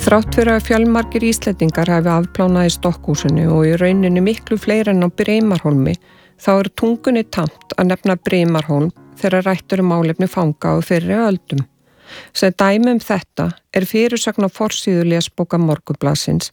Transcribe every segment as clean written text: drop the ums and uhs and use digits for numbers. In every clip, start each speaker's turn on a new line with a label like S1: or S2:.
S1: Þrátt fyrir að fjölmargir Íslendingar hafi afplánað í Stokkhúsinu og í rauninni miklu fleiri en á Brimarhólmi, þá tungunni tamt að nefna Brimarhólm þegar rætt málefni fanga á fyrri öldum. Sem dæmi þetta fyrirsögn á forsíðu lesbóka Morgunblaðsins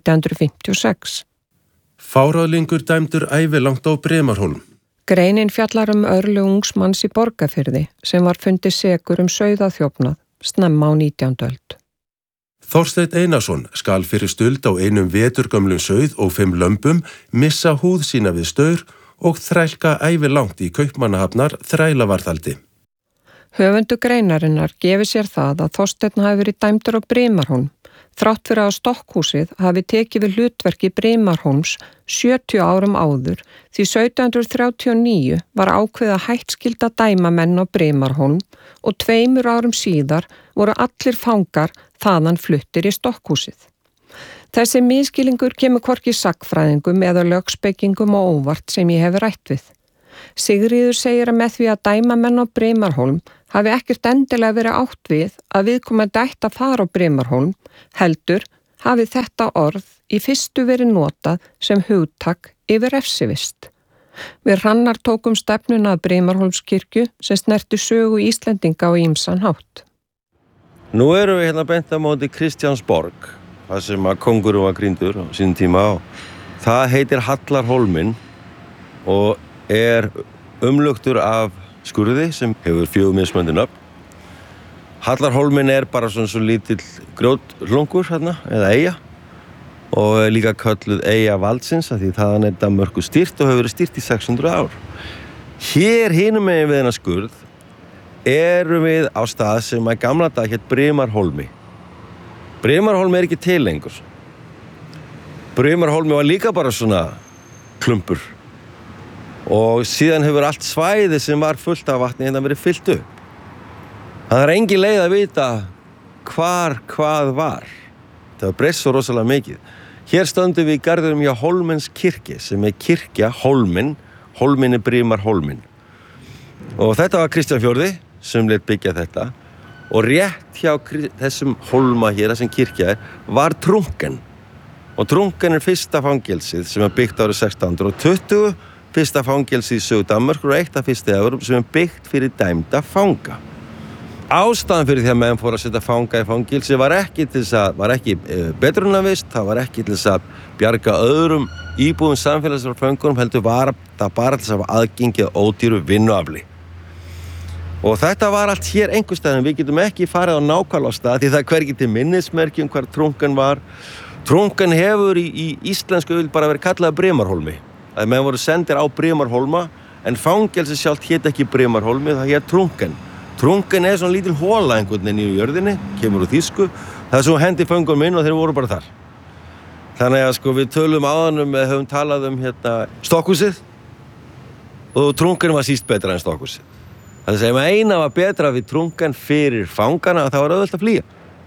S1: 1956.
S2: Fáráðlingur dæmdur ævilangt á Brimarhólm.
S1: Greinin fjallar örlög ungs manns í Borgarfirði sem var fundið sekur sauðaþjófnað snemma á 19. öld.
S2: Þorsteinn Einarsson skal fyrir stuld á einum veturgömlum sauð og 5 lömbum missa húð sína við staur og þrælka ævilangt í Kaupmannahafnar þrælavarðhaldi.
S1: Höfundur greinarinnar gefur sér það að Þorsteinn hafi verið dæmdur á Brimarhólm, þrátt fyrir að Stokkhúsið hafi tekið við hlutverki Brimarhólms 70 árum áður, því 1739 var ákveðið að hætt skylda dæma menn á Brimarhólm og 2 árum síðar voru allir fangar þaðan fluttir í Stokkhúsið. Þessi misskilningur kemur hvorki sagnfræðingum eða lögspekingum á óvart sem ég hef rætt við. Sigríður segir að með því að dæma menn á Brimarhólm hafi ekkert endilega verið átt við að viðkomandi ætti að fara á Brimarhólm, heldur hafi þetta orð í fyrstu verið notað sem hugtak yfir refsivist. Við Hrannar tókum stefnuna að Brimarhólmskirkju sem snerti sögu Íslendinga á ýmsan hátt.
S3: Nú erum við hérna beint á móti Kristjánsborg, það sem að kóngurinn var gríndur á sínum tíma á. Það heitir Hallarhólminn og umluktur af skurði sem hefur 4 mismunandi nöfn. Hallarhólminn bara svo lítill grjóthlungur hérna, eða eyja, og líka kölluð eyja valdsins af því þaðan Danmörku stýrt og hefur verið stýrt í 600 ár. Hér hinum megin við þennan skurð erum við á stað sem að gamla dag hét Brimarhólmi. Brimarhólmi ekki til lengur. Brimarhólmi var líka bara svona klumpur. Og síðan hefur allt svæði sem var fullt af vatni hérna verið fyllt upp. Það engin leið að vita hvað var. Það var breyst svo rosalega mikið. Hér stöndum við í garðinum hjá Hólmens kirkju sem kirkja Hólminn, Hólminn Brimarhólminn. Og þetta var Kristján IV sem lét byggja þetta og rétt hjá þessum hólma hér sem kirkja var Trunken. Og Trunken fyrsta fangelsið sem byggt árið 1620, fyrsta fangelsið í sögu Danmörkur og eitt af fyrstu Evrópu sem byggt fyrir dæmda fanga. Ástæðan fyrir því að menn fóru að setja fanga í fangelsi var ekki betrunarvist, það var ekki til þess að bjarga öðrum íbúðum samfélagsins frá föngunum, heldur var það bara til þess að hafa aðgengi að ódýru vinnuafli. Og þetta var allt hér einhvers staðar, við getum ekki farið á nákvæmlega stað því það hvergi til minnismerki hvar Trunken var. Trunken hefur í íslensku bara verið kallað Brimarhólmi. Að menn voru sendir á Brimarhólma en fangelsi sjálft hét ekki Brimarhólmi, það hét Trunken. Trunken svona lítil hóla einhvern veginn í jörðinni, kemur úr þýsku. Það svo hendi föngunum inn og þeir voru bara þar. Þannig að við tölum höfum talað Stokkhúsið og Trunken var síst betra en Stokkhúsið. Það sem eina var betra við Trunken fyrir fangana að það var auðvelt að flýja.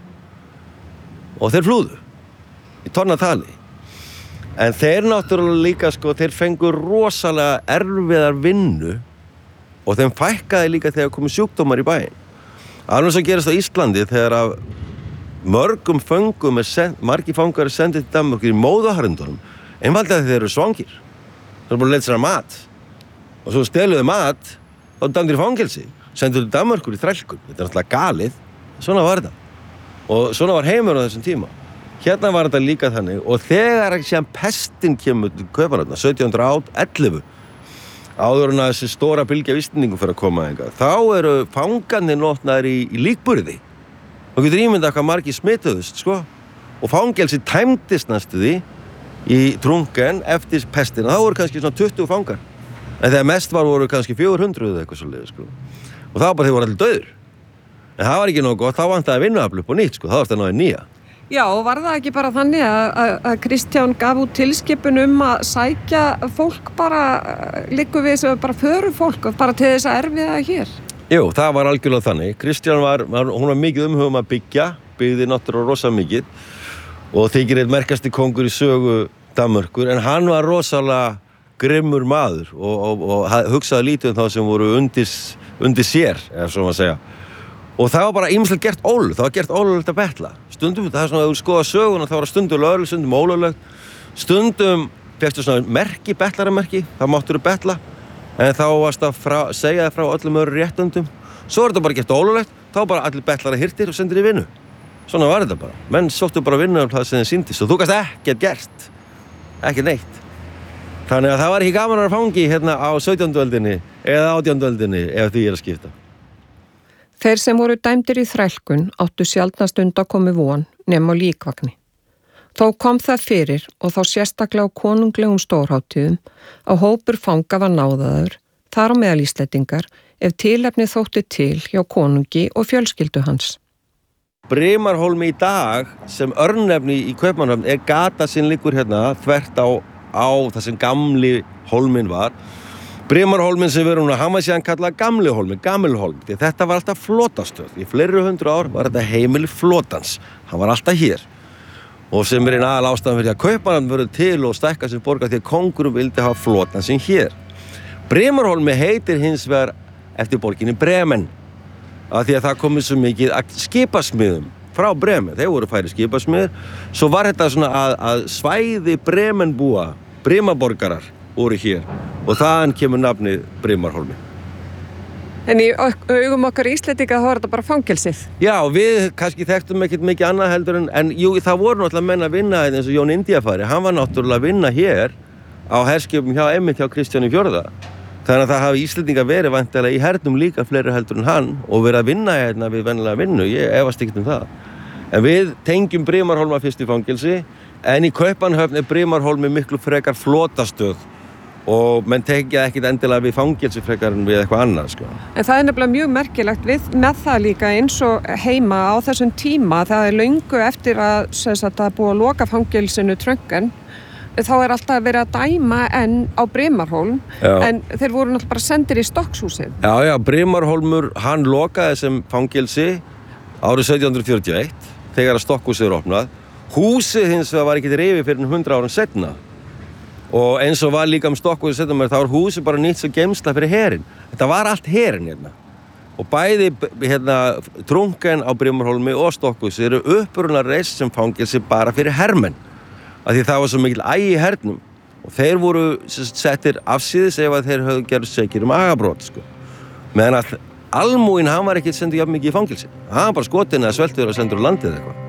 S3: Og þeir flúðu í tonnatali. En þeir náttúrulega líka þeir fengu rosalega erfiðar vinnu og þeim fækkaði líka þegar komu sjúkdómar í bæinn. Alveg svo gerist á Íslandi þegar að mörgum föngum margir fangar sendið til Danmörkur í móðuharðindunum, einfaldlega þegar þeir eru svangir. Þeir eru búin að leita sér mat og svo steluðu mat og dæmdir í fangelsi, sendur til Danmörkur í þrælkun. Þetta náttúrulega galið, svona var þetta. Og svona var heimur á þessum tíma. Hérna var þetta líka þannig og þegar síðan pestin kemur til Kaupmannahafnar 1711, áður en að þessi stóra bylgja af Íslendingum fyrir að koma hingað, þá eru fangarnir notnaðir í líkburði. Og getur ímyndað hvað margir smituðust, Og fangelsi tæmdist næstu því í Trunken eftir pestina. Þá voru kannski svona 20 fangar. En þegar mest voru kannski 400 eða eitthvað svoleiðis, Og þá bara þeir voru allir dauðir. En það var ekki nógu gott, þá vantaði vinnuafl upp á nýtt, þá var þetta náði nýja.
S1: Já, og var það ekki bara þannig að Kristján gaf út tilskipun að sækja fólk bara, liggur við sem bara föru fólk bara til þess að erfiða hér?
S3: Jú, það var algjörlega þannig. Kristján hún var mikið umhugum að byggði náttúrulega rosa mikið og þykir einn merkasti kóngur í sögu Danmörkur, en hann var rosalega grimmur maður og hugsaði lítið þá sem voru undir sér, ef svo maður segja. Og það var bara ýmislegt gert ólöglegt, það var gert ólöglegt að betla. Stundum, það svona, ef þú skoða söguna, þá var stundum löglegt, stundum ólöglegt. Stundum fékkstu svona merki, betlaramerki, það máttur betla, en þá varst að segja frá öllum öðrum réttundum. Svo þetta bara gert ólöglegt, þá bara allir betlara hirtir og sendir í vinnu. Svona var þetta bara. Menn sóttu bara vinnu um það sem þeim sýndist og þú gast ekkert gert, ekkert neitt. Þannig að það var ekki gaman að vera fangi hérna á 17. öldinni eða 18. öldinni ef því að skipta.
S1: Þeir sem voru dæmdir í þrælkun áttu sjaldnast undankomi von nema á líkvagni. Þó kom það fyrir og þá sérstaklega á konunglegum stórhátíðum að hópur fanga var náðaður, þar á meðal Íslendingar, ef tilefni þótti til hjá konungi og fjölskyldu hans.
S3: Brimarhólmi í dag sem örnefni í Kaupmannahöfn er gata sem liggur hérna þvert á það sem gamli hólminn var. Brimarhólminn sem við erum að hafa síðan kallað gamli hólmi, gamilhólm, því þetta var alltaf flotastöð. Í fleiri 100 ár var þetta heimili flotans. Hann var alltaf hér. Og sem er einn aðal ástæðan fyrir að Kaupmannahöfn verið til og stækka sem borgar því að kóngurum vildi hafa flotansinn hér. Brimarhólmi heitir hins vegar eftir borginni Bremen, af því að það komið svo mikið skipasmiðum frá Bremen. Þeir voru færi skipasmiður. Svo var þetta svona að svæði Bremenbúa, Brimaborgarar, voru hér og þaðan kemur nafnið Brimarhólmi.
S1: En í augum okkar Íslendinga þá var þetta bara fangelsið.
S3: Já, við kannski þekktum ekkert mikið annað heldur en jú, það voru náttúrulega menn að vinna eins og Jón Indiafari, hann var náttúrulega að vinna hér á herskipum hjá Kristjáni IV. Þannig að það hafi Íslendinga verið væntanlega í hernum líka fleiri heldur en hann og verið að vinna hérna við venjulega vinnu, ég efast ekkert um það. En við tengjum Brimarhólma fyrst í fangelsi, en í Kaupmannahöfn er Brimarhólmi miklu frekar flotastöð og menn tekja ekkert endilega við fangelsi frekar en við eitthvað annað, sko.
S1: En það er nefnilega mjög merkilegt með það líka eins og heima á þessum tíma, það er löngu eftir að það er búið að loka fangelsinu Tröngen, þá er alltaf verið að dæma enn á Brimarhólm, en þeir voru náttúrulega bara sendir í Stokkshúsið.
S3: Já, Brimarhólmur, hann lokaði sem fangelsi árið 1741, þegar að Stokkshúsið er opnað. Húsið hins vegar var ekki rifið fyrir 100 árum seinna. Og eins og var líka Stokkshúsið setna með, þá var húsið bara nýtt sem geymsla fyrir herinn. Þetta var allt herinn hérna. Og bæði Tröngen á Brimarhólmi og Stokkshúsið eru upprunalega reist sem fangelsi bara fyrir hermenn. Af því það var svo mikil ægi í hernum. Og þeir voru settir afsíðis ef að þeir höfðu gerð sekir agabrot, sko. Meðan að almúginn, hann var ekki sendur jafn mikið í fangelsi. Hann var bara skotinn eða sveltur og sendur á landið eitthvað.